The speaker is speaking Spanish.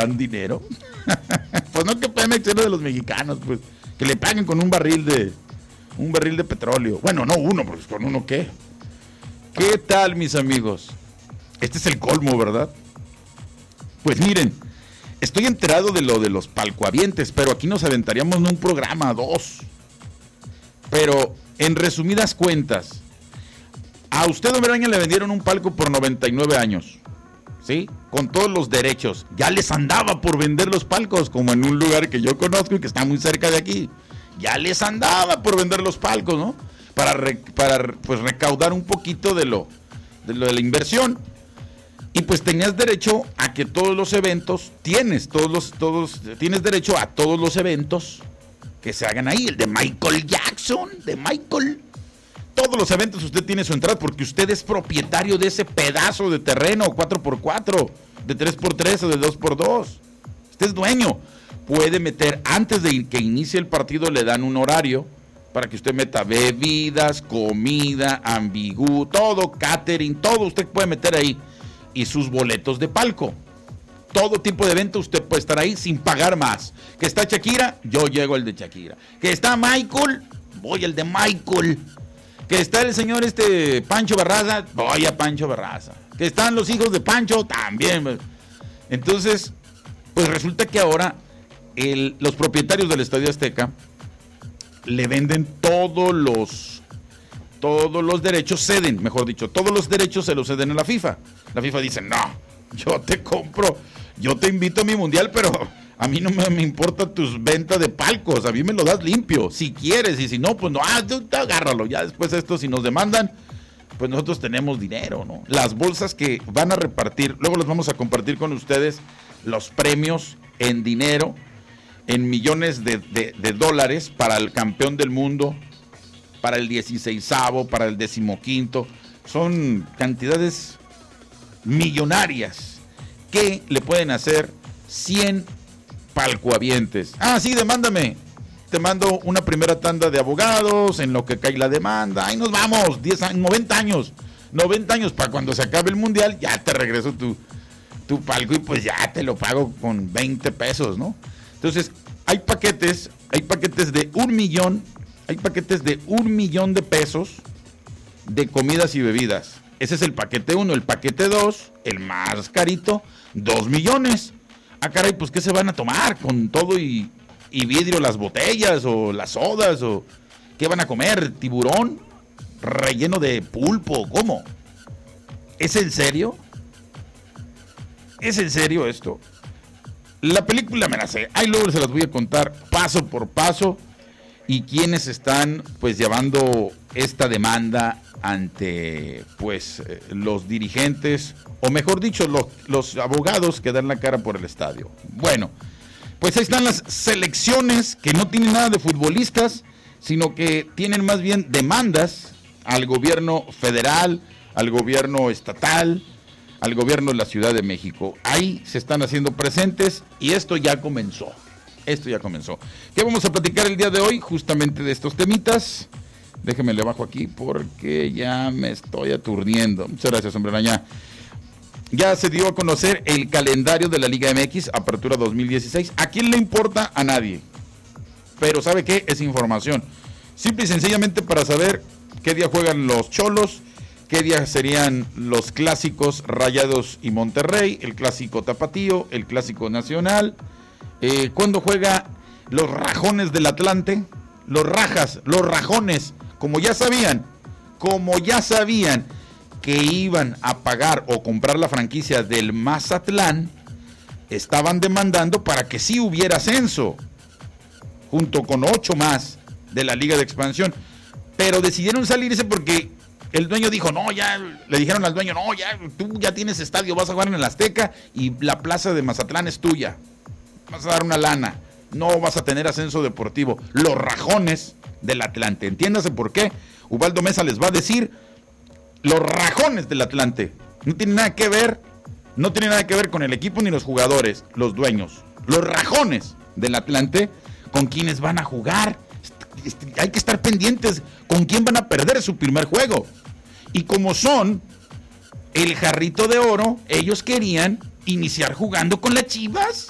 dan dinero? Pues no, que Pemex es de los mexicanos, pues que le paguen con un barril de petróleo. Bueno, no uno, pues con uno ¿qué? ¿Qué tal, mis amigos? Este es el colmo, ¿verdad? Pues miren, estoy enterado de lo de los palcoavientes, pero aquí nos aventaríamos en un programa, 2. Pero, en resumidas cuentas, a usted, Hombre Araña, le vendieron un palco por 99 años, ¿sí? Con todos los derechos. Ya les andaba por vender los palcos, como en un lugar que yo conozco y que está muy cerca de aquí. Ya les andaba por vender los palcos, ¿no? Para pues recaudar un poquito de lo de la inversión. Y pues tenías derecho a que todos los eventos, tienes derecho a todos los eventos que se hagan ahí. El de Michael Jackson, todos los eventos usted tiene su entrada porque usted es propietario de ese pedazo de terreno, 4x4, de 3x3 o de 2x2. Usted es dueño. Puede meter, antes de que inicie el partido, le dan un horario para que usted meta bebidas, comida, ambigú, todo, catering, todo usted puede meter ahí. Y sus boletos de palco. Todo tipo de evento usted puede estar ahí sin pagar más. Que está Shakira, yo llego al de Shakira. Que está Michael, voy al de Michael. Que está el señor Pancho Barraza, voy a Pancho Barraza. Que están los hijos de Pancho, también. Entonces, pues resulta que ahora los propietarios del Estadio Azteca le venden todos los derechos, mejor dicho, todos los derechos se los ceden a la FIFA. La FIFA dice, no, yo te compro, yo te invito a mi mundial, pero a mí no me importa tus ventas de palcos, a mí me lo das limpio, si quieres, y si no, pues no, tú agárralo, ya después esto, si nos demandan, pues nosotros tenemos dinero, ¿no? Las bolsas que van a repartir, luego los vamos a compartir con ustedes, los premios en dinero, en millones de dólares para el campeón del mundo, para el 16avo, para el 15º, son cantidades millonarias que le pueden hacer 100 palcoavientes. Ah, sí, demándame. Te mando una primera tanda de abogados en lo que cae la demanda. Ahí nos vamos, 90 años para cuando se acabe el mundial, ya te regreso tu palco y pues ya te lo pago con 20 pesos, ¿no? Entonces, hay paquetes de 1 millón. Hay paquetes de 1 millón de pesos de comidas y bebidas. Ese es el paquete 1. El paquete 2, el más carito, 2 millones. Ah, caray, pues ¿qué se van a tomar? Con todo y vidrio, las botellas o las sodas, o ¿qué van a comer? ¿Tiburón? ¿Relleno de pulpo? ¿Cómo? ¿Es en serio? ¿Es en serio esto? La película me la sé. Ahí luego se las voy a contar paso por paso. Y quienes están pues llevando esta demanda ante pues los dirigentes, o mejor dicho, los abogados que dan la cara por el estadio. Bueno, pues ahí están las selecciones que no tienen nada de futbolistas, sino que tienen más bien demandas al gobierno federal, al gobierno estatal, al gobierno de la Ciudad de México. Ahí se están haciendo presentes y esto ya comenzó. ¿Qué vamos a platicar el día de hoy? Justamente de estos temitas. Déjeme le bajo aquí porque ya me estoy aturdiendo. Muchas gracias, Hombre Araña. Ya se dio a conocer el calendario de la Liga MX, Apertura 2016. ¿A quién le importa? A nadie. Pero ¿sabe qué? Es información. Simple y sencillamente para saber qué día juegan los Cholos, qué día serían los clásicos Rayados y Monterrey, el clásico Tapatío, el clásico Nacional. Cuando juega los Rajones del Atlante, los Rajones, como ya sabían que iban a pagar o comprar la franquicia del Mazatlán, estaban demandando para que sí hubiera ascenso, junto con 8 más de la Liga de Expansión, pero decidieron salirse porque el dueño dijo, no, ya, le dijeron al dueño, no, ya, tú ya tienes estadio, vas a jugar en el Azteca y la plaza de Mazatlán es tuya. Vas a dar una lana, no vas a tener ascenso deportivo. Los Rajones del Atlante, entiéndase por qué. Ubaldo Mesa les va a decir, los Rajones del Atlante, no tiene nada que ver con el equipo ni los jugadores, los dueños. Los Rajones del Atlante, con quienes van a jugar, hay que estar pendientes con quién van a perder su primer juego. Y como son el Jarrito de Oro, ellos querían iniciar jugando con las Chivas.